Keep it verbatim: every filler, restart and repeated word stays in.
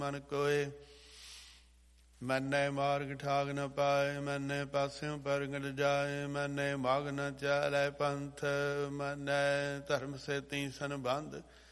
ਮਨ ਕੋਏ। ਮੈਨੇ ਮਾਰਗ ਠਾਗ ਨ ਪਾਏ, ਮੈਨੇ ਪਾਸਿਓਂ ਪ੍ਰਗਟ ਜਾਏ। ਮੈਨੇ ਮਾਗ ਨ ਚਾਲੈ ਪੰਥ, ਮੈਨੇ ਧਰਮ ਸੇ ਤੀਸਨ ਬੰਧ।